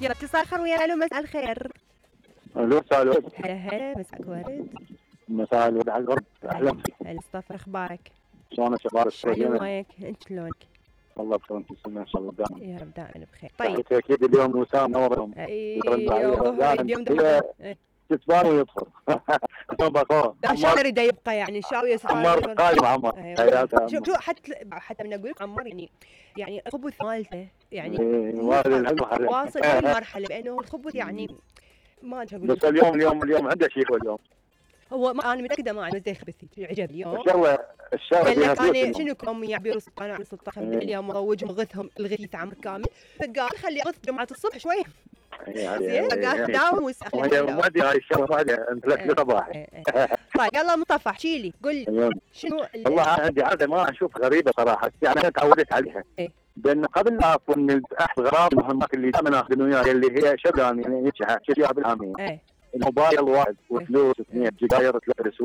يلا اتصال اخر ويا الو مساء الخير. الو مساء الورد. هلا مساك ورد. مساء الورد على الورد. اهلا هلا مصطفى اخبارك؟ شلونك اخبارك؟ شلونك انت شلونك؟ والله بخير انت ان شاء الله دائما. يا رب دائما بخير. طيب اكيد اليوم وسام نورهم. اليوم تتبان ويطفر. شلون يريد يبقى يعني شاوي عمار قايم عمار. شو حتى من اقول لك عمار يعني الخبث مالته يعني واصل للمرحله بانه الخبث يعني ما ادري اقول. بس اليوم عنده شيء اليوم. هو ما انا متاكده ما عنده زي خبثي عجب اليوم. الشغله قال لك انا شنو كم يعبيروا قناه السلطه اليوم مروجهم غثهم الغثيث عمر كامل فقال خلي اغث جمعه الصبح شويه. زين قال داوم وسخ. ما ادري هاي الشغله ما ادري انت لك صباح. طيب يلا مصطفى احكي لي قل لي شنو والله عندي عاده ما اشوف غريبه صراحه يعني انا تعودت عليها. لان قبل لا اصلا من احد غرام المهمات اللي دائما ناخذ وياها اللي هي شغله يعني شجاعه بالعاميه. الموبايل واحد وفلوس 2 جيجا 3